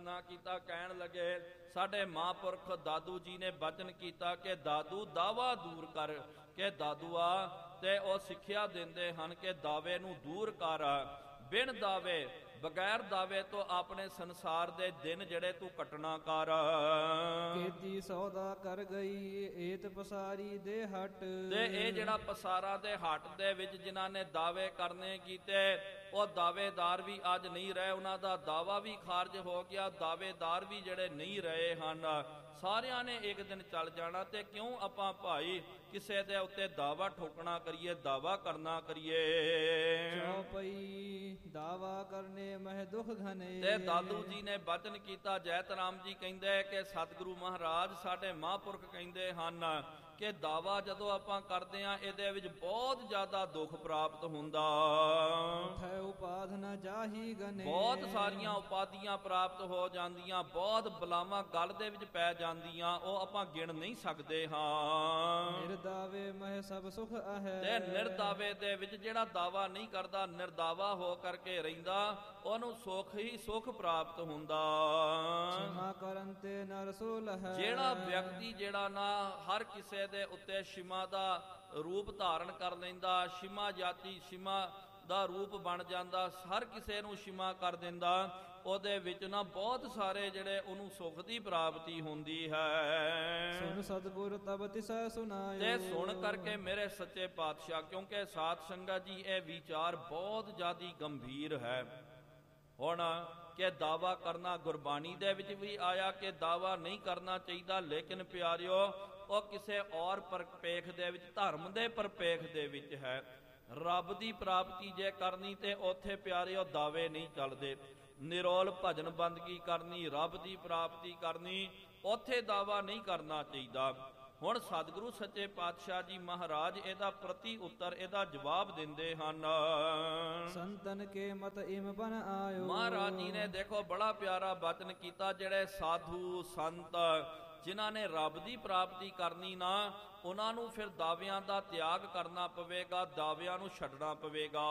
ਨਾ ਕੀਤਾ। ਕਹਿਣ ਲੱਗੇ ਸਾਡੇ ਮਹਾਂਪੁਰਖ ਦਾਦੂ ਜੀ ਨੇ ਬਚਨ ਕੀਤਾ ਕਿ ਦਾਦੂ ਦਾਵਾ ਦੂਰ ਕਰ, ਕਿ ਦਾਦੂਆ ਤੇ ਉਹ ਸਿੱਖਿਆ ਦਿੰਦੇ ਹਨ ਕਿ ਦਾਵੇ ਨੂੰ ਦੂਰ ਕਰ, ਬਿਨ ਦਾਵੇ ਬਗੈਰ ਦਾਵੇ ਤੋਂ ਆਪਣੇ ਸੰਸਾਰ ਦੇ ਦਿਨ ਜਿਹੜੇ ਤੂੰ ਕੱਟਣਾ ਕਰ। ਕੀਤੀ ਸੌਦਾ ਕਰ ਗਈ ਏਤ ਪਸਾਰੀ ਦੇ ਹਟ। ਤੇ ਇਹ ਜਿਹੜਾ ਪਸਾਰਾ ਦੇ ਹੱਟ ਦੇ ਵਿੱਚ ਜਿਨ੍ਹਾਂ ਨੇ ਦਾਅਵੇ ਕਰਨੇ ਕੀਤੇ, ਉਹ ਦਾਅਵੇਦਾਰ ਵੀ ਅੱਜ ਨਹੀਂ ਰਹੇ, ਉਹਨਾਂ ਦਾ ਦਾਵਾ ਵੀ ਖਾਰਜ ਹੋ ਗਿਆ, ਦਾਅਵੇਦਾਰ ਵੀ ਜਿਹੜੇ ਨਹੀਂ ਰਹੇ ਹਨ। ਸਾਰਿਆਂ ਨੇ ਇੱਕ ਦਿਨ ਚੱਲ ਜਾਣਾ, ਤੇ ਕਿਉਂ ਆਪਾਂ ਭਾਈ ਕਿਸੇ ਦੇ ਉੱਤੇ ਦਾਵਾ ਠੋਕਣਾ ਕਰੀਏ, ਦਾਵਾ ਕਰਨਾ ਕਰੀਏ। ਚੌਪਈ ਦਾਵਾ ਕਰਨੇ ਮਹਿ ਦੁਖ ਘਨੇ। ਤੇ ਦਾਦੂ ਜੀ ਨੇ ਬਚਨ ਕੀਤਾ, ਜੈਤ ਰਾਮ ਜੀ ਕਹਿੰਦੇ ਕਿ ਸਤਿਗੁਰੂ ਮਹਾਰਾਜ ਸਾਡੇ ਮਹਾਂਪੁਰਖ ਕਹਿੰਦੇ ਹਨ ਕਿ ਦਾਵਾ ਜਦੋਂ ਆਪਾਂ ਕਰਦੇ ਆਂ ਇਹਦੇ ਵਿੱਚ ਬਹੁਤ ਜ਼ਿਆਦਾ ਦੁੱਖ ਪ੍ਰਾਪਤ ਹੁੰਦਾ। ਉਠੈ ਉਪਾਧ ਨ ਜਾਹੀ ਗਨੇ। ਬਹੁਤ ਸਾਰੀਆਂ ਉਪਾਧੀਆਂ ਪ੍ਰਾਪਤ ਹੋ ਜਾਂਦੀਆਂ, ਬਹੁਤ ਬਲਾਵਾਂ ਗਲ ਦੇ ਵਿੱਚ ਪੈ ਜਾਂਦੀਆਂ, ਉਹ ਆਪਾਂ ਗਿਣ ਨਹੀਂ ਸਕਦੇ ਹਾਂ। ਨਿਰਦਾਵੇ ਮਹਿ ਸਭ ਸੁਖ ਅਹੈ। ਤੇ ਨਿਰਦਾਵੇ ਦੇ ਵਿੱਚ ਜਿਹੜਾ ਦਾਵਾ ਨਹੀਂ ਕਰਦਾ, ਨਿਰਦਾਵਾ ਹੋ ਕਰਕੇ ਰਹਿੰਦਾ, ਉਹਨੂੰ ਸੁਖ ਹੀ ਸੁਖ ਪ੍ਰਾਪਤ ਹੁੰਦਾ। क्षमा करन ते नर सोल है। ਜਿਹੜਾ ਵਿਅਕਤੀ ਜਿਹੜਾ ਨਾ ਹਰ ਕਿਸੇ ਦੇ ਉੱਤੇ ਸ਼ਿਮਾ ਦਾ ਰੂਪ ਧਾਰਨ ਕਰ ਲੈਂਦਾ, ਸ਼ਿਮਾ ਜਾਤੀ ਸ਼ਿਮਾ ਦਾ ਰੂਪ ਬਣ ਜਾਂਦਾ, ਹਰ ਕਿਸੇ ਨੂੰ ਸ਼ਿਮਾ ਕਰ ਦਿੰਦਾ, ਉਹਦੇ ਵਿੱਚ ਨਾ ਬਹੁਤ ਸਾਰੇ ਜਿਹੜੇ ਉਹਨੂੰ ਸੁਖ ਦੀ ਪ੍ਰਾਪਤੀ ਹੁੰਦੀ ਹੈ। ਸੁਨ ਸਤਿਗੁਰ ਤਬ ਤਿਸੈ ਸੁਨਾਇਓ। ਤੇ ਸੁਣ ਕਰਕੇ ਮੇਰੇ ਸੱਚੇ ਪਾਤਸ਼ਾਹ, ਕਿਉਂਕਿ ਸਾਧ ਸੰਗਤ ਜੀ ਇਹ ਵਿਚਾਰ ਬਹੁਤ ਜ਼ਿਆਦਾ ਗੰਭੀਰ ਹੈ। ਹੁਣ ਕਿ ਦਾਵਾ ਕਰਨਾ ਗੁਰਬਾਣੀ ਦੇ ਵਿੱਚ ਵੀ ਆਇਆ ਕਿ ਦਾਵਾ ਨਹੀਂ ਕਰਨਾ ਚਾਹੀਦਾ, ਲੇਕਿਨ ਪਿਆਰਿਓ ਉਹ ਕਿਸੇ ਔਰ ਪਰਪੇਖ ਦੇ ਵਿੱਚ, ਧਰਮ ਦੇ ਪਰਪੇਖ ਦੇ ਵਿੱਚ ਹੈ। ਰੱਬ ਦੀ ਪ੍ਰਾਪਤੀ ਜੇ ਕਰਨੀ ਤੇ ਉੱਥੇ ਪਿਆਰਿਓ ਦਾਵੇ ਨਹੀਂ ਚੱਲਦੇ। ਨਿਰੋਲ ਭਜਨ ਬੰਦਗੀ ਕਰਨੀ, ਰੱਬ ਦੀ ਪ੍ਰਾਪਤੀ ਕਰਨੀ, ਉੱਥੇ ਦਾਵਾ ਨਹੀਂ ਕਰਨਾ ਚਾਹੀਦਾ। ਹੁਣ ਸਤਿਗੁਰੂ ਸੱਚੇ ਪਾਤਸ਼ਾਹ ਜੀ ਮਹਾਰਾਜ ਇਹਦਾ ਪ੍ਰਤੀ ਉੱਤਰ, ਇਹਦਾ ਜਵਾਬ ਦਿੰਦੇ ਹਨ। ਸੰਤਨ ਕੇ ਮਤ ਇਮ ਬਨ ਆਇਓ। ਮਹਾਰਾਜ ਜੀ ਨੇ ਦੇਖੋ ਬੜਾ ਪਿਆਰਾ ਬਚਨ ਕੀਤਾ, ਜਿਹੜੇ ਸਾਧੂ ਸੰਤ ਜਿਨ੍ਹਾਂ ਨੇ ਰੱਬ ਦੀ ਪ੍ਰਾਪਤੀ ਕਰਨੀ ਨਾ, ਉਹਨਾਂ ਨੂੰ ਫਿਰ ਦਾਅਵਿਆਂ ਦਾ ਤਿਆਗ ਕਰਨਾ ਪਵੇਗਾ, ਦਾਅਵਿਆਂ ਨੂੰ ਛੱਡਣਾ ਪਵੇਗਾ।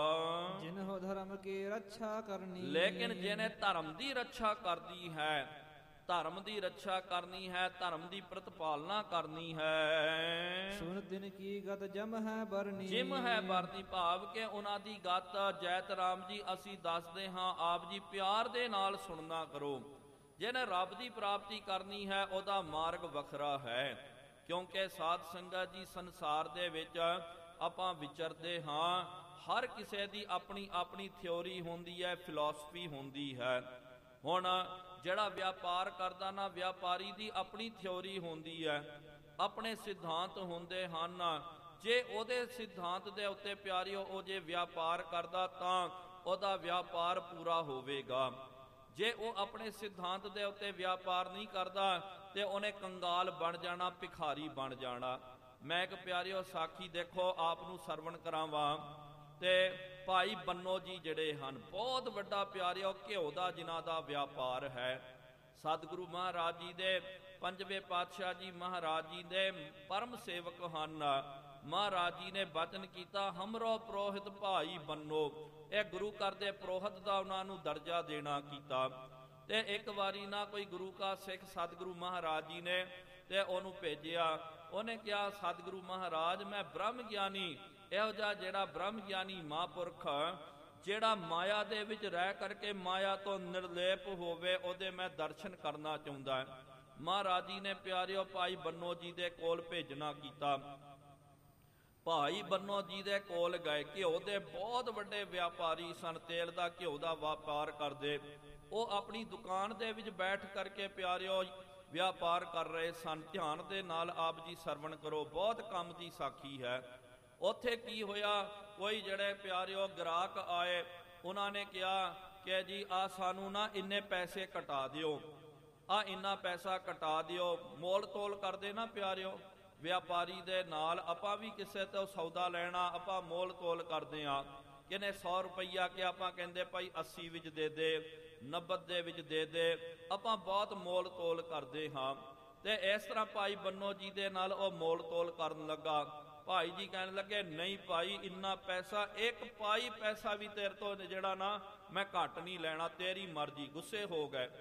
ਜਿਨਹੁ ਧਰਮ ਕੀ ਰੱਛਾ ਕਰਨੀ। ਲੇਕਿਨ ਜਿਹਨੇ ਧਰਮ ਦੀ ਰੱਛਾ ਕਰਦੀ ਹੈ, ਧਰਮ ਦੀ ਰੱਛਾ ਕਰਨੀ ਹੈ, ਧਰਮ ਦੀ ਪ੍ਰਤਪਾਲਨਾ ਕਰਨੀ ਹੈ। ਸੁਨ ਦਿਨ ਕੀ ਗਤ ਜਮ ਹੈ ਬਰਨੀ। ਜਿਮ ਹੈ ਬਰਨੀ ਭਾਵ ਕਿ ਉਹਨਾਂ ਦੀ ਗਤ ਜੈਤ ਰਾਮ ਜੀ ਅਸੀਂ ਦੱਸਦੇ ਹਾਂ, ਆਪ ਜੀ ਪਿਆਰ ਦੇ ਨਾਲ ਸੁਣਨਾ ਕਰੋ। ਜਿਹਨੇ ਰੱਬ ਦੀ ਪ੍ਰਾਪਤੀ ਕਰਨੀ ਹੈ ਉਹਦਾ ਮਾਰਗ ਵੱਖਰਾ ਹੈ, ਕਿਉਂਕਿ ਸਾਧ ਸੰਗਤ ਜੀ ਸੰਸਾਰ ਦੇ ਵਿੱਚ ਆਪਾਂ ਵਿਚਰਦੇ ਹਾਂ, ਹਰ ਕਿਸੇ ਦੀ ਆਪਣੀ ਆਪਣੀ ਥਿਉਰੀ ਹੁੰਦੀ ਹੈ, ਫਿਲਾਸਫੀ ਹੁੰਦੀ ਹੈ। ਹੁਣ ਜਿਹੜਾ ਵਪਾਰ ਕਰਦਾ ਨਾ, ਵਪਾਰੀ ਦੀ ਆਪਣੀ ਥਿਉਰੀ ਹੁੰਦੀ ਹੈ, ਆਪਣੇ ਸਿਧਾਂਤ ਹੁੰਦੇ ਹਨ। ਜੇ ਉਹਦੇ ਸਿਧਾਂਤ ਦੇ ਉੱਤੇ ਪਿਆਰਿਓ ਉਹ ਜੇ ਵਪਾਰ ਕਰਦਾ ਤਾਂ ਉਹਦਾ ਵਪਾਰ ਪੂਰਾ ਹੋਵੇਗਾ। ਜੇ ਉਹ ਆਪਣੇ ਸਿਧਾਂਤ ਦੇ ਉੱਤੇ ਵਪਾਰ ਨਹੀਂ ਕਰਦਾ ਤੇ ਉਹਨੇ ਕੰਗਾਲ ਬਣ ਜਾਣਾ, ਭਿਖਾਰੀ ਬਣ ਜਾਣਾ। ਮੈਂ ਇੱਕ ਪਿਆਰਿਓ ਸਾਖੀ ਦੇਖੋ ਆਪ ਨੂੰ ਸਰਵਣ ਕਰਾਵਾਂ। ਤੇ ਭਾਈ ਬੰਨੋ ਜੀ ਜਿਹੜੇ ਹਨ, ਬਹੁਤ ਵੱਡਾ ਪਿਆਰਿਓ ਘਿਓ ਦਾ ਜਿਨ੍ਹਾਂ ਦਾ ਵਪਾਰ ਹੈ। ਸਤਿਗੁਰੂ ਮਹਾਰਾਜ ਜੀ ਦੇ ਪੰਜਵੇਂ ਪਾਤਸ਼ਾਹ ਜੀ ਮਹਾਰਾਜ ਜੀ ਦੇ ਪਰਮ ਸੇਵਕ ਹਨ। ਮਹਾਰਾਜ ਜੀ ਨੇ ਬਚਨ ਕੀਤਾ, ਹਮਰੋ ਪ੍ਰੋਹਿਤ ਭਾਈ ਬੰਨੋ। ਇਹ ਗੁਰੂ ਘਰ ਦੇ ਪ੍ਰੋਹਿਤ ਦਾ ਉਹਨਾਂ ਨੂੰ ਦਰਜਾ ਦੇਣਾ ਕੀਤਾ। ਤੇ ਇੱਕ ਵਾਰੀ ਨਾ ਕੋਈ ਗੁਰੂ ਕਾ ਸਿੱਖ ਸਤਿਗੁਰੂ ਮਹਾਰਾਜ ਜੀ ਨੇ ਤੇ ਉਹਨੂੰ ਭੇਜਿਆ। ਉਹਨੇ ਕਿਹਾ, ਸਤਿਗੁਰੂ ਮਹਾਰਾਜ ਮੈਂ ਬ੍ਰਹਮ ਗਿਆਨੀ, ਇਹੋ ਜਿਹਾ ਜਿਹੜਾ ਬ੍ਰਹਮ ਗਿਆਨੀ ਮਹਾਂਪੁਰਖ ਜਿਹੜਾ ਮਾਇਆ ਦੇ ਵਿੱਚ ਰਹਿ ਕਰਕੇ ਮਾਇਆ ਤੋਂ ਨਿਰਲੇਪ ਹੋਵੇ, ਉਹਦੇ ਮੈਂ ਦਰਸ਼ਨ ਕਰਨਾ ਚਾਹੁੰਦਾ। ਮਹਾਰਾਜ ਜੀ ਨੇ ਪਿਆਰਿਓ ਭਾਈ ਬੰਨੋ ਜੀ ਦੇ ਕੋਲ ਭੇਜਣਾ ਕੀਤਾ। ਭਾਈ ਬੰਨੋ ਜੀ ਦੇ ਕੋਲ ਗਏ। ਘਿਓ ਦੇ ਬਹੁਤ ਵੱਡੇ ਵਪਾਰੀ ਸਨ, ਤੇਲ ਦਾ ਘਿਓ ਦਾ ਵਪਾਰ ਕਰਦੇ। ਉਹ ਆਪਣੀ ਦੁਕਾਨ ਦੇ ਵਿੱਚ ਬੈਠ ਕਰਕੇ ਪਿਆਰਿਓ ਵਪਾਰ ਕਰ ਰਹੇ ਸਨ। ਧਿਆਨ ਦੇ ਨਾਲ ਆਪ ਜੀ ਸਰਵਣ ਕਰੋ, ਬਹੁਤ ਕੰਮ ਦੀ ਸਾਖੀ ਹੈ। ਉੱਥੇ ਕੀ ਹੋਇਆ, ਕੋਈ ਜਿਹੜੇ ਪਿਆਰਿਓ ਗ੍ਰਾਹਕ ਆਏ, ਉਹਨਾਂ ਨੇ ਕਿਹਾ ਕਿ ਜੀ ਆ ਸਾਨੂੰ ਨਾ ਇੰਨੇ ਪੈਸੇ ਘਟਾ ਦਿਓ, ਆ ਇੰਨਾ ਪੈਸਾ ਘਟਾ ਦਿਓ। ਮੋਲ ਤੋਲ ਕਰਦੇ ਨਾ ਪਿਆਰਿਓ ਵਪਾਰੀ ਦੇ ਨਾਲ, ਆਪਾਂ ਵੀ ਕਿਸੇ ਤੋਂ ਸੌਦਾ ਲੈਣਾ ਆਪਾਂ ਮੋਲ ਤੋਲ ਕਰਦੇ ਹਾਂ। ਕਿਨੇ 100 ਰੁਪਈਆ ਕਿ ਆਪਾਂ ਕਹਿੰਦੇ ਭਾਈ 80 ਵਿੱਚ ਦੇ ਦੇ, 90 ਦੇ ਵਿੱਚ ਦੇ ਦੇ, ਆਪਾਂ ਬਹੁਤ ਮੋਲ ਤੋਲ ਕਰਦੇ ਹਾਂ। ਤੇ ਇਸ ਤਰ੍ਹਾਂ ਭਾਈ ਬੰਨੋ ਜੀ ਦੇ ਨਾਲ ਉਹ ਮੋਲ ਤੋਲ ਕਰਨ ਲੱਗਾ। ਭਾਈ ਜੀ ਕਹਿਣ ਲੱਗੇ, ਨਹੀਂ ਭਾਈ ਇੰਨਾ ਪੈਸਾ, ਇੱਕ ਪਾਈ ਪੈਸਾ ਵੀ ਤੇਰੇ ਤੋਂ ਜਿਹੜਾ ਨਾ ਮੈਂ ਘੱਟ ਨਹੀਂ ਲੈਣਾ, ਤੇਰੀ ਮਰਜ਼ੀ। ਗੁੱਸੇ ਹੋ ਗਏ।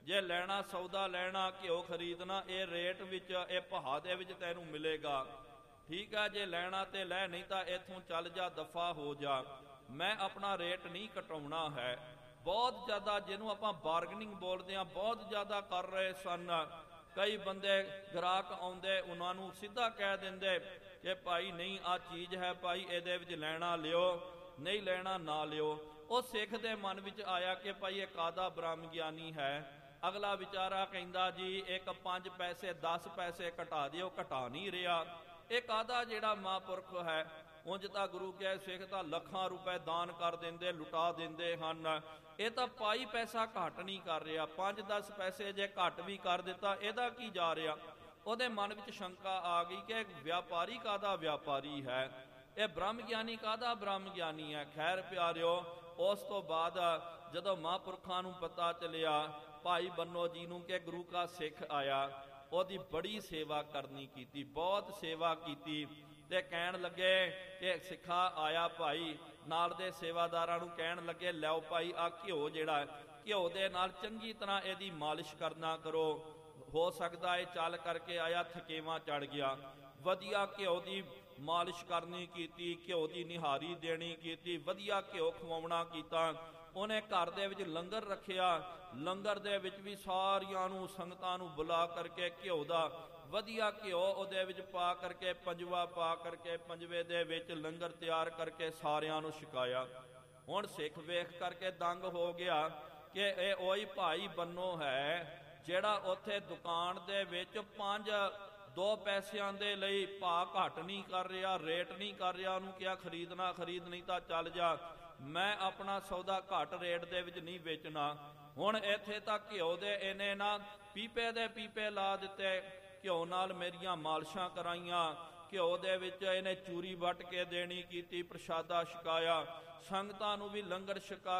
ਜੇ ਲੈਣਾ ਸੌਦਾ ਲੈਣਾ, ਘਿਓ ਖਰੀਦਣਾ, ਇਹ ਰੇਟ ਵਿੱਚ, ਇਹ ਭਾਅ ਦੇ ਵਿੱਚ ਤੈਨੂੰ ਮਿਲੇਗਾ। ਠੀਕ ਹੈ, ਜੇ ਲੈਣਾ ਤੇ ਲੈ, ਨਹੀਂ ਤਾਂ ਇੱਥੋਂ ਚੱਲ ਜਾ, ਦਫਾ ਹੋ ਜਾ, ਮੈਂ ਆਪਣਾ ਰੇਟ ਨਹੀਂ ਘਟਾਉਣਾ ਹੈ। ਬਹੁਤ ਜ਼ਿਆਦਾ, ਜਿਹਨੂੰ ਆਪਾਂ ਬਾਰਗਨਿੰਗ ਬੋਲਦੇ ਹਾਂ, ਬਹੁਤ ਜ਼ਿਆਦਾ ਕਰ ਰਹੇ ਸਨ। ਕਈ ਬੰਦੇ ਗ੍ਰਾਹਕ ਆਉਂਦੇ, ਉਹਨਾਂ ਨੂੰ ਸਿੱਧਾ ਕਹਿ ਦਿੰਦੇ ਕਿ ਭਾਈ ਨਹੀਂ, ਆਹ ਚੀਜ਼ ਹੈ ਭਾਈ, ਇਹਦੇ ਵਿੱਚ ਲੈਣਾ ਲਿਓ, ਨਹੀਂ ਲੈਣਾ ਨਾ ਲਿਓ। ਉਹ ਸਿੱਖ ਦੇ ਮਨ ਵਿੱਚ ਆਇਆ ਕਿ ਭਾਈ ਇਹ ਕਾਹਦਾ ਬ੍ਰਹਮ ਗਿਆਨੀ ਹੈ। ਅਗਲਾ ਵਿਚਾਰਾ ਕਹਿੰਦਾ ਜੀ ਇੱਕ 5 ਪੈਸੇ 10 ਪੈਸੇ ਘਟਾ ਦਿਓ, ਘਟਾ ਨਹੀਂ ਰਿਹਾ, ਇਹ ਕਾਹਦਾ ਜਿਹੜਾ ਮਹਾਂਪੁਰਖ ਹੈ। ਉਂਝ ਤਾਂ ਗੁਰੂ ਕੇ ਸਿੱਖ ਤਾਂ ਲੱਖਾਂ ਰੁਪਏ ਦਾਨ ਕਰ ਦਿੰਦੇ, ਲੁਟਾ ਦਿੰਦੇ ਹਨ, ਇਹ ਤਾਂ ਪਾਈ ਪੈਸਾ ਘੱਟ ਨਹੀਂ ਕਰ ਰਿਹਾ। 5-10 ਪੈਸੇ ਜੇ ਘੱਟ ਵੀ ਕਰ ਦਿੱਤਾ, ਇਹਦਾ ਕੀ ਜਾ ਰਿਹਾ। ਉਹਦੇ ਮਨ ਵਿੱਚ ਸ਼ੰਕਾ ਆ ਗਈ ਕਿ ਵਿਆਪਾਰੀ ਕਾਹਦਾ ਵਿਆਪਾਰੀ ਹੈ, ਇਹ ਬ੍ਰਹਮ ਗਿਆਨੀ ਕਾਹਦਾ ਬ੍ਰਹਮ ਗਿਆਨੀ ਹੈ। ਖੈਰ ਪਿਆਰਿਓ, ਉਸ ਤੋਂ ਬਾਅਦ ਜਦੋਂ ਮਹਾਂਪੁਰਖਾਂ ਨੂੰ ਪਤਾ ਚੱਲਿਆ ਭਾਈ ਬੰਨੋ ਜੀ ਨੂੰ ਕਿ ਗੁਰੂ ਕਾ ਸਿੱਖ ਆਇਆ, ਉਹਦੀ ਬੜੀ ਸੇਵਾ ਕਰਨੀ ਕੀਤੀ, ਬਹੁਤ ਸੇਵਾ ਕੀਤੀ। ਤੇ ਕਹਿਣ ਲੱਗੇ ਕਿ ਸਿੱਖਾ ਆਇਆ ਭਾਈ, ਨਾਲ ਦੇ ਸੇਵਾਦਾਰਾਂ ਨੂੰ ਕਹਿਣ ਲੱਗੇ ਲਿਆਓ ਭਾਈ ਆਹ ਘਿਓ ਜਿਹੜਾ, ਘਿਓ ਦੇ ਨਾਲ ਚੰਗੀ ਤਰ੍ਹਾਂ ਇਹਦੀ ਮਾਲਿਸ਼ ਕਰਨਾ ਕਰੋ, ਹੋ ਸਕਦਾ ਇਹ ਚੱਲ ਕਰਕੇ ਆਇਆ ਥਕੇਵਾਂ ਚੜ ਗਿਆ। ਵਧੀਆ ਘਿਓ ਦੀ ਮਾਲਿਸ਼ ਕਰਨੀ ਕੀਤੀ, ਘਿਓ ਦੀ ਨਿਹਾਰੀ ਦੇਣੀ ਕੀਤੀ, ਵਧੀਆ ਘਿਓ ਖਵਾਉਣਾ ਕੀਤਾ। ਉਹਨੇ ਘਰ ਦੇ ਵਿੱਚ ਲੰਗਰ ਰੱਖਿਆ, ਲੰਗਰ ਦੇ ਵਿੱਚ ਵੀ ਸਾਰੀਆਂ ਨੂੰ ਸੰਗਤਾਂ ਨੂੰ ਬੁਲਾ ਕਰਕੇ ਘਿਓ ਦਾ ਵਧੀਆ ਘਿਓ ਉਹਦੇ ਵਿੱਚ ਪਾ ਕਰਕੇ, ਪੰਜਵਾ ਪਾ ਕਰਕੇ, ਪੰਜਵੇ ਦੇ ਵਿੱਚ ਲੰਗਰ ਤਿਆਰ ਕਰਕੇ ਸਾਰਿਆਂ ਨੂੰ ਛਕਾਇਆ। ਹੁਣ ਸਿੱਖ ਵੇਖ ਕਰਕੇ ਦੰਗ ਹੋ ਗਿਆ ਕਿ ਇਹ ਉਹੀ ਭਾਈ ਬੰਨੋ ਹੈ ਜਿਹੜਾ ਉੱਥੇ ਦੁਕਾਨ ਦੇ ਵਿੱਚ 2 ਪੈਸਿਆਂ ਦੇ ਲਈ ਭਾਅ ਘੱਟ ਨਹੀਂ ਕਰ ਰਿਹਾ, ਰੇਟ ਨਹੀਂ ਕਰ ਰਿਹਾ। ਉਹਨੂੰ ਕਿਹਾ ਖਰੀਦਣਾ ਖਰੀਦ, ਨਹੀਂ ਤਾਂ ਚੱਲ ਜਾ, ਮੈਂ ਆਪਣਾ ਸੌਦਾ ਘੱਟ ਰੇਟ ਦੇ ਵਿੱਚ ਨਹੀਂ ਵੇਚਣਾ। ਹੁਣ ਇੱਥੇ ਤਾਂ ਘਿਓ ਦੇ ਇਹਨੇ ਨਾ ਪੀਪੇ ਦੇ ਪੀਪੇ ਲਾ ਦਿੱਤੇ, ਘਿਓ ਨਾਲ ਮੇਰੀਆਂ ਮਾਲਸ਼ਾਂ ਕਰਾਈਆਂ, ਘਿਓ ਦੇ ਵਿੱਚ ਇਹਨੇ ਚੂਰੀ ਵੱਟ ਕੇ ਦੇਣੀ ਕੀਤੀ, ਪ੍ਰਸ਼ਾਦਾ ਛਕਾਇਆ, ਸੰਗਤਾਂ ਨੂੰ ਵੀ ਲੰਗਰ ਛਕਾ